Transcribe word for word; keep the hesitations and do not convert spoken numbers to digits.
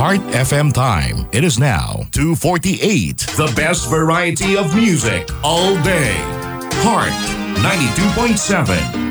Heart F M time. It is now two forty-eight. The best variety of music all day. Heart ninety-two point seven.